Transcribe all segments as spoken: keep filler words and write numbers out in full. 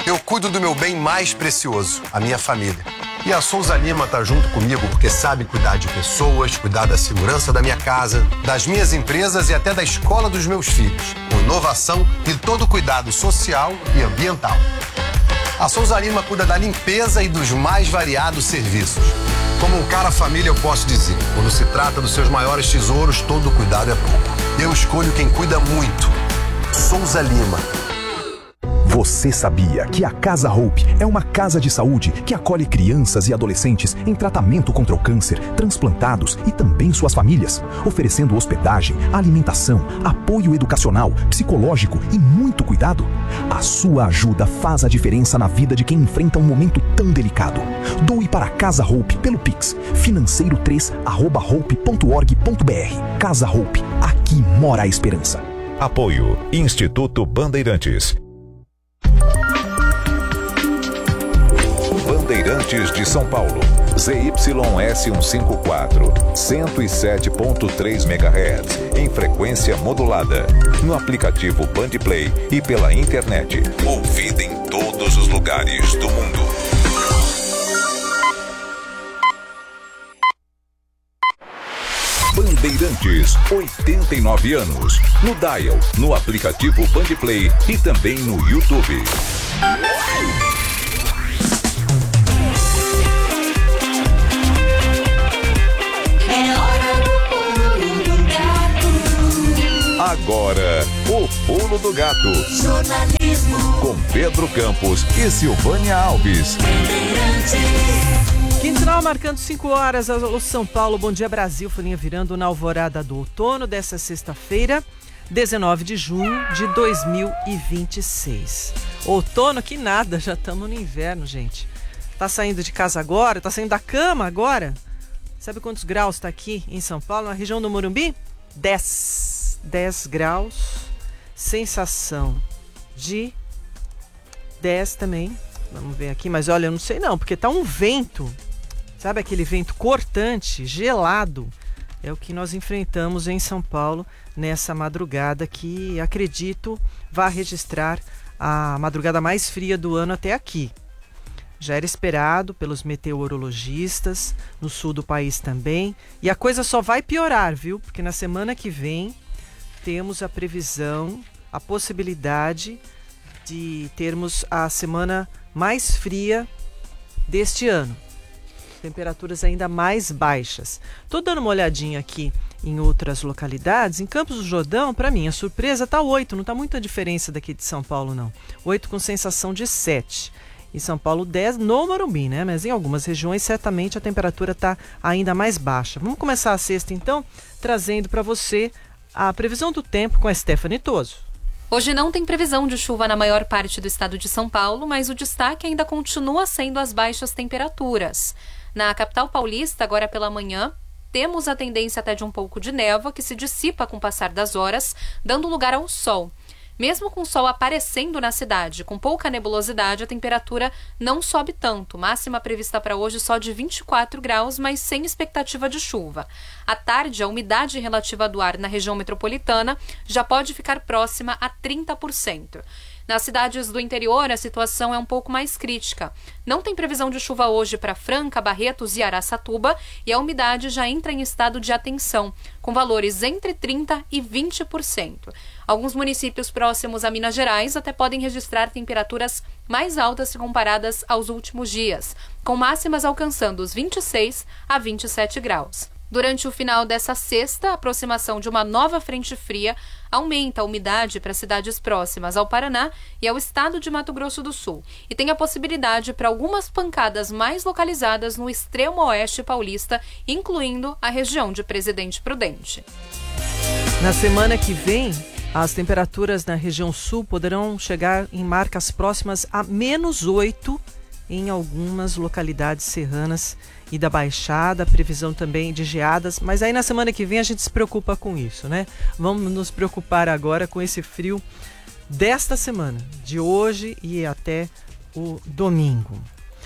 Eu cuido do meu bem mais precioso, a minha família. E a Souza Lima tá junto comigo porque sabe cuidar de pessoas, cuidar da segurança da minha casa, das minhas empresas e até da escola dos meus filhos, com inovação e todo cuidado social e ambiental. A Souza Lima cuida da limpeza e dos mais variados serviços. Como um cara família, eu posso dizer, quando se trata dos seus maiores tesouros, todo cuidado é pouco. Eu escolho quem cuida muito. Souza Lima. Você sabia que a Casa Hope é uma casa de saúde que acolhe crianças e adolescentes em tratamento contra o câncer, transplantados e também suas famílias, oferecendo hospedagem, alimentação, apoio educacional, psicológico e muito cuidado? A sua ajuda faz a diferença na vida de quem enfrenta um momento tão delicado. Doe para a Casa Hope pelo Pix, financeiro três arroba hope ponto org ponto br. Casa Hope, aqui mora a esperança. Apoio Instituto Bandeirantes. Bandeirantes de São Paulo, Z Y S cento e cinquenta e quatro, cento e sete ponto três megahertz, em frequência modulada, no aplicativo Bandplay e pela internet, ouvida em todos os lugares do mundo. Bandeirantes, oitenta e nove anos, no Dial, no aplicativo Bandplay e também no YouTube. Agora, o Pulo do Gato. Jornalismo. Com Pedro Campos e Silvânia Alves. Quintal marcando cinco horas, alô São Paulo, bom dia Brasil, folhinha virando na alvorada do outono dessa sexta-feira, dezenove de junho de dois mil e vinte e seis. Outono que nada, já estamos no inverno, gente. Tá saindo de casa agora, tá saindo da cama agora? Sabe quantos graus tá aqui em São Paulo, na região do Morumbi? dez. dez graus, sensação de dez também, vamos ver aqui, mas olha, eu não sei não, porque tá um vento, sabe aquele vento cortante, gelado, é o que nós enfrentamos em São Paulo nessa madrugada que acredito vai registrar a madrugada mais fria do ano até aqui. Já era esperado pelos meteorologistas, no sul do país também, e a coisa só vai piorar, viu? Porque na semana que vem temos a previsão, a possibilidade de termos a semana mais fria deste ano. Temperaturas ainda mais baixas. Estou dando uma olhadinha aqui em outras localidades. Em Campos do Jordão, para minha surpresa, está oito. Não está muita diferença daqui de São Paulo, não. oito com sensação de sete. Em São Paulo, dez no Morumbi, né? Mas em algumas regiões, certamente, a temperatura está ainda mais baixa. Vamos começar a sexta, então, trazendo para você a previsão do tempo com a Stephanie Toso. Hoje não tem previsão de chuva na maior parte do estado de São Paulo, mas o destaque ainda continua sendo as baixas temperaturas. Na capital paulista, agora pela manhã, temos a tendência até de um pouco de névoa que se dissipa com o passar das horas, dando lugar ao sol. Mesmo com o sol aparecendo na cidade, com pouca nebulosidade, a temperatura não sobe tanto. Máxima prevista para hoje só de vinte e quatro graus, mas sem expectativa de chuva. À tarde, a umidade relativa do ar na região metropolitana já pode ficar próxima a trinta por cento. Nas cidades do interior, a situação é um pouco mais crítica. Não tem previsão de chuva hoje para Franca, Barretos e Araçatuba e a umidade já entra em estado de atenção, com valores entre trinta por cento e vinte por cento. Alguns municípios próximos a Minas Gerais até podem registrar temperaturas mais altas se comparadas aos últimos dias, com máximas alcançando os vinte e seis a vinte e sete graus. Durante o final dessa sexta, a aproximação de uma nova frente fria aumenta a umidade para cidades próximas ao Paraná e ao estado de Mato Grosso do Sul. E tem a possibilidade para algumas pancadas mais localizadas no extremo oeste paulista, incluindo a região de Presidente Prudente. Na semana que vem, as temperaturas na região sul poderão chegar em marcas próximas a menos oito em algumas localidades serranas e da Baixada, previsão também de geadas, mas aí na semana que vem a gente se preocupa com isso, né? Vamos nos preocupar agora com esse frio desta semana, de hoje e até o domingo.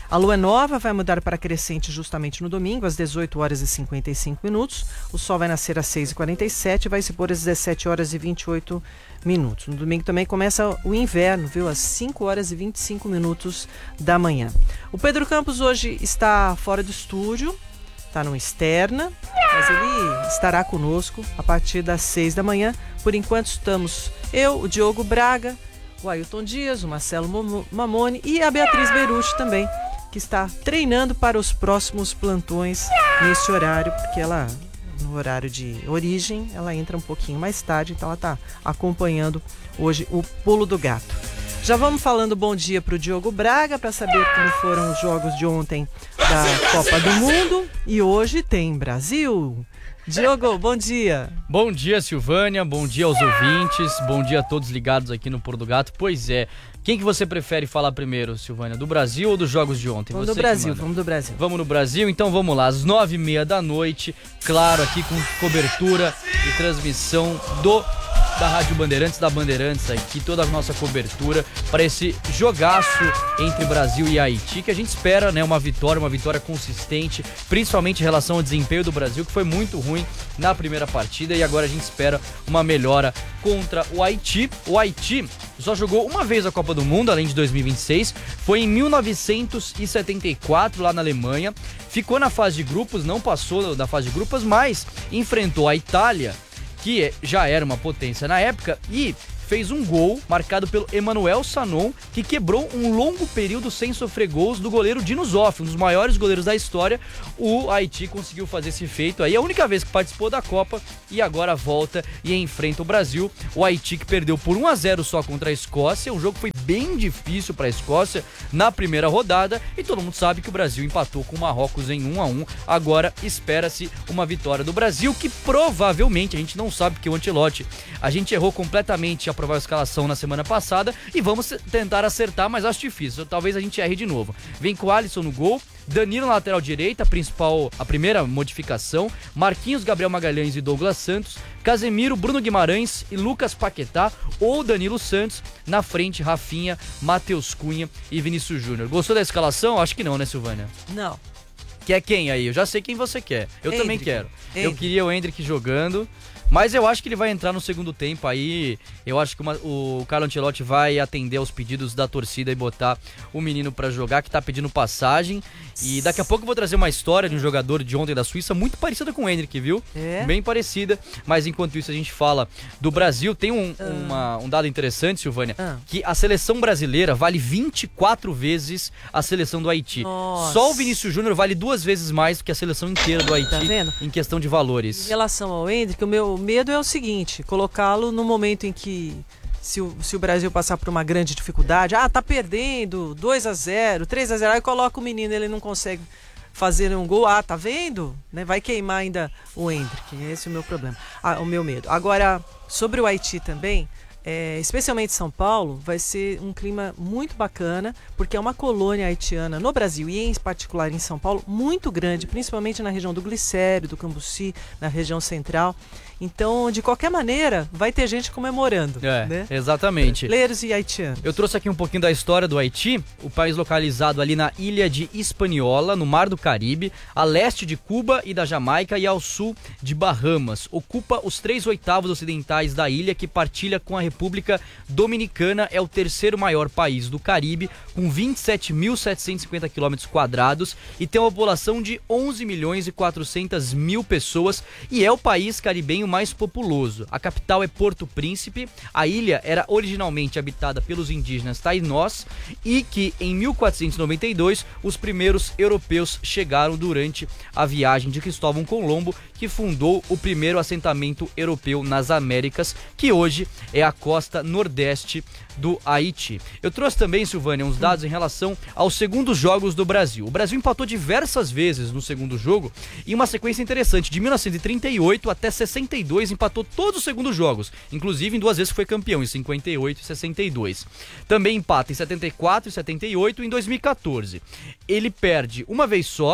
A lua nova vai mudar para crescente justamente no domingo, às dezoito horas e cinquenta e cinco minutos. O sol vai nascer às seis e quarenta e sete e vai se pôr às dezessete horas e vinte e oito minutos. No domingo também começa o inverno, viu? Às cinco horas e vinte e cinco minutos da manhã. O Pedro Campos hoje está fora do estúdio, está numa externa, mas ele estará conosco a partir das seis da manhã. Por enquanto estamos eu, o Diogo Braga, o Ailton Dias, o Marcelo Mamone e a Beatriz Berucci também, que está treinando para os próximos plantões nesse horário, porque ela, no horário de origem, ela entra um pouquinho mais tarde, então ela está acompanhando hoje o Pulo do Gato. Já vamos falando bom dia para o Diogo Braga, para saber como foram os jogos de ontem da Copa do Mundo. E hoje tem Brasil. Diogo, bom dia. Bom dia, Silvânia, bom dia aos ouvintes, bom dia a todos ligados aqui no Pulo do Gato. Pois é, quem que você prefere falar primeiro, Silvânia, do Brasil ou dos jogos de ontem? Vamos você do Brasil, vamos do Brasil. Vamos no Brasil, então vamos lá, às nove e meia da noite, claro, aqui com cobertura e transmissão do... da Rádio Bandeirantes, da Bandeirantes aqui, toda a nossa cobertura para esse jogaço entre Brasil e Haiti, que a gente espera, né, uma vitória, uma vitória consistente, principalmente em relação ao desempenho do Brasil, que foi muito ruim na primeira partida, e agora a gente espera uma melhora contra o Haiti. O Haiti só jogou uma vez a Copa do Mundo, além de dois mil e vinte e seis, foi em mil novecentos e setenta e quatro, lá na Alemanha, ficou na fase de grupos, não passou da fase de grupos, mas enfrentou a Itália, que já era uma potência na época, e fez um gol marcado pelo Emmanuel Sanon, que quebrou um longo período sem sofrer gols do goleiro Dino Zoff, um dos maiores goleiros da história. O Haiti conseguiu fazer esse feito aí, a única vez que participou da Copa, e agora volta e enfrenta o Brasil. O Haiti, que perdeu por um a zero só contra a Escócia, o jogo foi bem difícil para a Escócia na primeira rodada, e todo mundo sabe que o Brasil empatou com o Marrocos em um a um. Agora espera-se uma vitória do Brasil, que provavelmente, a gente não sabe, porque o Ancelotti, a gente errou completamente a provar a escalação na semana passada, e vamos tentar acertar, mas acho difícil, talvez a gente erre de novo. Vem com o Alisson no gol, Danilo na lateral direita, a principal, a primeira modificação, Marquinhos, Gabriel Magalhães e Douglas Santos, Casemiro, Bruno Guimarães e Lucas Paquetá ou Danilo Santos, na frente Rafinha, Matheus Cunha e Vinícius Júnior. Gostou da escalação? Acho que não, né, Silvânia? Não. Quer quem aí? Eu já sei quem você quer. Eu Hendrick. também quero. Hendrick. Eu queria o Hendrick jogando, mas eu acho que ele vai entrar no segundo tempo aí. Eu acho que uma, o Carlo Ancelotti vai atender aos pedidos da torcida e botar o menino pra jogar, que tá pedindo passagem. E daqui a pouco eu vou trazer uma história de um jogador de ontem da Suíça muito parecida com o Hendrick, viu? É? Bem parecida. Mas enquanto isso a gente fala do Brasil. Tem um, ah. uma, um dado interessante, Silvânia, ah. que a seleção brasileira vale vinte e quatro vezes a seleção do Haiti. Nossa. Só o Vinícius Júnior vale duas vezes mais do que a seleção inteira do Haiti, tá vendo? Em questão de valores. Em relação ao Hendrick, o meu medo é o seguinte, colocá-lo no momento em que, se o, se o Brasil passar por uma grande dificuldade, ah, tá perdendo, dois a zero, três a zero, aí coloca o menino, ele não consegue fazer um gol, ah, tá vendo? Né? Vai queimar ainda o Hendrick, esse é o meu problema, ah, o meu medo. Agora, sobre o Haiti também, é, especialmente São Paulo, vai ser um clima muito bacana, porque é uma colônia haitiana no Brasil, e em particular em São Paulo, muito grande, principalmente na região do Glicério, do Cambuci, na região central. Então, de qualquer maneira, vai ter gente comemorando. É, né? Exatamente. Brasileiros e haitianos. Eu trouxe aqui um pouquinho da história do Haiti, o país localizado ali na ilha de Hispaniola, no Mar do Caribe, a leste de Cuba e da Jamaica e ao sul de Bahamas. Ocupa os três oitavos ocidentais da ilha, que partilha com a República Dominicana. É o terceiro maior país do Caribe, com vinte e sete mil setecentos e cinquenta quilômetros quadrados, e tem uma população de onze milhões e quatrocentas mil pessoas, e é o país caribenho mais populoso. A capital é Porto Príncipe. A ilha era originalmente habitada pelos indígenas tainós, e que em mil quatrocentos e noventa e dois os primeiros europeus chegaram durante a viagem de Cristóvão Colombo, que fundou o primeiro assentamento europeu nas Américas, que hoje é a costa nordeste do Haiti. Eu trouxe também, Silvânia, uns dados em relação aos segundos jogos do Brasil. O Brasil empatou diversas vezes no segundo jogo, em uma sequência interessante, de mil novecentos e trinta e oito até sessenta e dois, empatou todos os segundos jogos, inclusive em duas vezes foi campeão, em cinquenta e oito e sessenta e dois. Também empata em setenta e quatro e setenta e oito e em dois mil e quatorze. Ele perde uma vez só,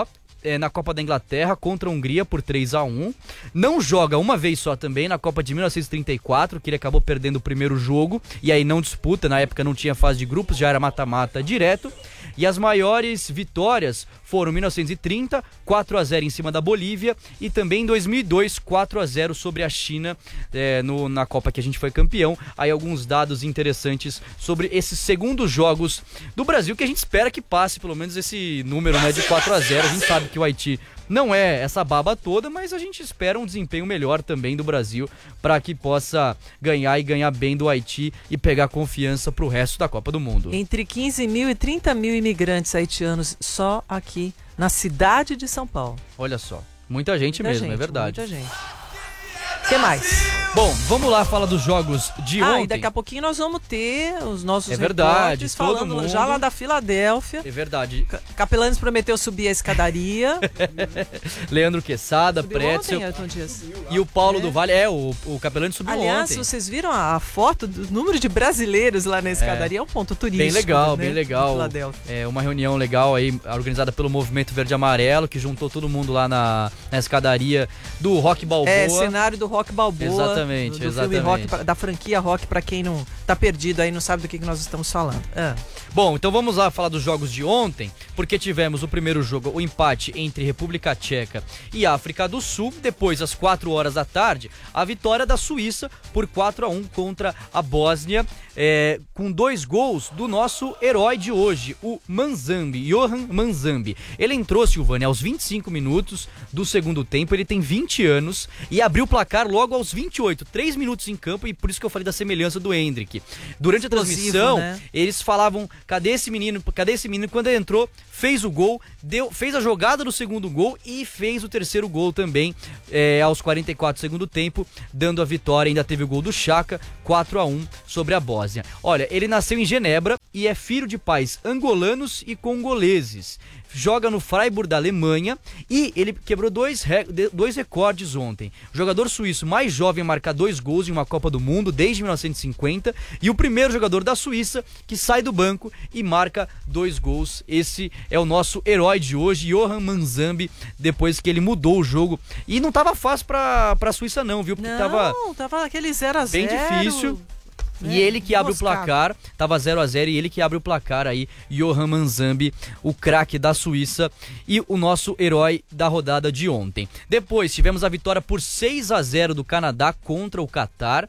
é, na Copa da Inglaterra contra a Hungria por três a um. Não joga uma vez só também na Copa de mil novecentos e trinta e quatro, que ele acabou perdendo o primeiro jogo, e aí não disputa, na época não tinha fase de grupos, já era mata-mata direto. E as maiores vitórias foram em mil novecentos e trinta, quatro a zero em cima da Bolívia, e também em dois mil e dois, quatro a zero sobre a China é, no, na Copa que a gente foi campeão. Aí alguns dados interessantes sobre esses segundos jogos do Brasil, que a gente espera que passe pelo menos esse número, né, de quatro a zero. A gente sabe que o Haiti não é essa baba toda, mas a gente espera um desempenho melhor também do Brasil para que possa ganhar e ganhar bem do Haiti e pegar confiança para o resto da Copa do Mundo. Entre quinze mil e trinta mil imigrantes haitianos só aqui na cidade de São Paulo. Olha só, muita gente muita mesmo, gente, é verdade. Muita gente. O que mais? Bom, vamos lá falar dos jogos de ah, ontem. E daqui a pouquinho nós vamos ter os nossos é verdade, repórteres falando mundo... já lá da Filadélfia. É verdade. Capelanes prometeu subir a escadaria. Leandro Quesada, subiu Pretzel. Ontem, Ayrton Dias. E o Paulo é. do Vale. É, o, o Capelanes subiu Aliás, ontem. Aliás, vocês viram a, a foto do número de brasileiros lá na escadaria? É, é um ponto turístico. Bem legal, né? bem legal. É uma reunião legal aí, organizada pelo Movimento Verde e Amarelo, que juntou todo mundo lá na, na escadaria do Rock Balboa. É, cenário do Rock Balboa. Exatamente, do, do exatamente. Filme Rock, da franquia Rock, pra quem não tá perdido aí, não sabe do que, que nós estamos falando. Ah. Bom, então vamos lá falar dos jogos de ontem, porque tivemos o primeiro jogo, o empate entre República Tcheca e África do Sul. Depois, às quatro horas da tarde, a vitória da Suíça por quatro a um contra a Bósnia, é, com dois gols do nosso herói de hoje, o Manzambi, Johan Manzambi. Ele entrou, Silvânia, aos vinte e cinco minutos do segundo tempo, ele tem vinte anos e abriu o placar logo aos vinte e oito, três minutos em campo, e por isso que eu falei da semelhança do Hendrick. Durante Explosivo, a transmissão, né? Eles falavam, cadê esse menino, cadê esse menino? Quando ele entrou, fez o gol, deu, fez a jogada do segundo gol e fez o terceiro gol também, é, aos quarenta e quatro do segundo tempo, dando a vitória. Ainda teve o gol do Chaka, quatro a um sobre a Bósnia. Olha, ele nasceu em Genebra e é filho de pais angolanos e congoleses. Joga no Freiburg da Alemanha e ele quebrou dois, dois recordes ontem. O jogador suíço mais jovem a marcar dois gols em uma Copa do Mundo desde mil novecentos e cinquenta e o primeiro jogador da Suíça que sai do banco e marca dois gols. Esse é o nosso herói de hoje, Johan Manzambi, depois que ele mudou o jogo. E não tava fácil pra, pra Suíça não, viu? Porque não, tava, tava aquele zero a zero. Bem difícil. E É, ele que abre moscado. o placar, tava zero a zero, e ele que abre o placar aí, Johan Manzambi, o craque da Suíça e o nosso herói da rodada de ontem. Depois tivemos a vitória por seis a zero do Canadá contra o Catar,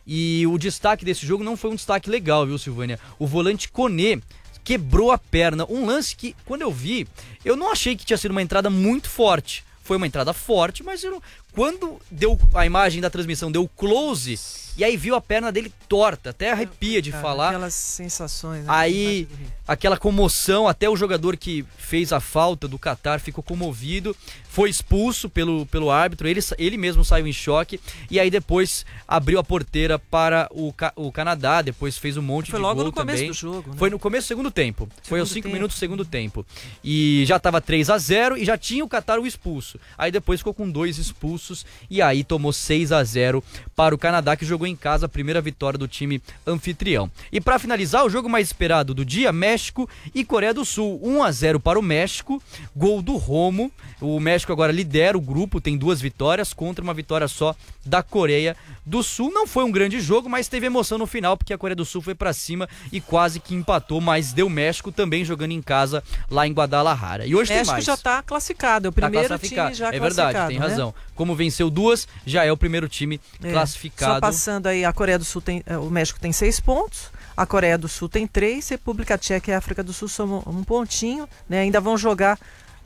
e o destaque desse jogo não foi um destaque legal, viu, Silvânia? O volante Koné quebrou a perna, um lance que, quando eu vi, eu não achei que tinha sido uma entrada muito forte. Foi uma entrada forte, mas eu não... quando deu a imagem da transmissão, deu close, e aí viu a perna dele torta, até arrepia de Cara, falar. Aquelas sensações. Né? Aí, aquela comoção, até o jogador que fez a falta do Catar ficou comovido, foi expulso pelo, pelo árbitro, ele, ele mesmo saiu em choque, e aí depois abriu a porteira para o, o Canadá, depois fez um monte foi de logo gol no começo também. do jogo, né? Foi no começo do segundo tempo, segundo foi aos cinco tempo. minutos do segundo tempo, e já estava três a zero e já tinha o Catar o expulso, aí depois ficou com dois expulsos, e aí tomou seis a zero para o Canadá, que jogou em casa a primeira vitória do time anfitrião. E para finalizar, o jogo mais esperado do dia, México e Coreia do Sul, um a zero para o México, gol do Romo. O México agora lidera o grupo, tem duas vitórias contra uma vitória só da Coreia do Sul. Não foi um grande jogo, mas teve emoção no final, porque a Coreia do Sul foi para cima e quase que empatou, mas deu México também jogando em casa lá em Guadalajara. E hoje México tem mais. já está classificado, é o primeiro tá time já é classificado. É verdade, tem né? razão. Como venceu duas, já é o primeiro time é. classificado. Só passando aí, a Coreia do Sul tem, o México tem seis pontos, a Coreia do Sul tem três, República Tcheca e África do Sul são um pontinho, né? Ainda vão jogar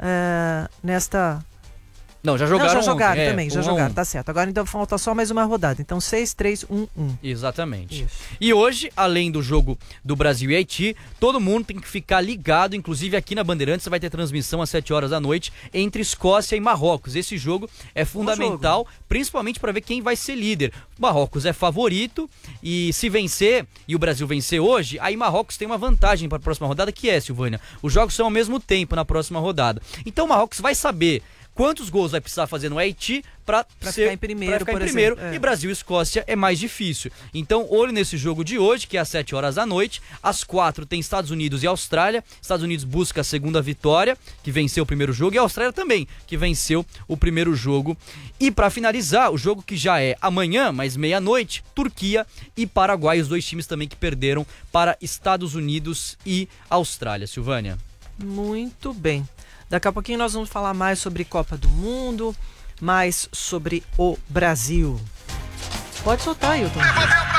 uh, nesta... Não, já jogaram. Não, já jogaram ontem. também, é, já um jogaram, um. tá certo. Agora então falta só mais uma rodada. Então seis, três, um, um. Exatamente. Isso. E hoje, além do jogo do Brasil e Haiti, todo mundo tem que ficar ligado, inclusive aqui na Bandeirantes vai ter transmissão às sete horas da noite entre Escócia e Marrocos. Esse jogo é fundamental, jogo. principalmente para ver quem vai ser líder. Marrocos é favorito e se vencer e o Brasil vencer hoje, aí Marrocos tem uma vantagem para a próxima rodada, que é, Silvânia, os jogos são ao mesmo tempo na próxima rodada. Então o Marrocos vai saber quantos gols vai precisar fazer no Haiti para ficar em primeiro, pra ficar por em primeiro. exemplo. É. E Brasil e Escócia é mais difícil. Então, olho nesse jogo de hoje, que é às sete horas da noite. Às quatro tem Estados Unidos e Austrália. Estados Unidos busca a segunda vitória, que venceu o primeiro jogo, e a Austrália também, que venceu o primeiro jogo. E para finalizar, o jogo que já é amanhã, mais meia-noite, Turquia e Paraguai, os dois times também que perderam para Estados Unidos e Austrália. Silvânia. Muito bem. Daqui a pouquinho nós vamos falar mais sobre Copa do Mundo, mais sobre o Brasil. Pode soltar, Hilton.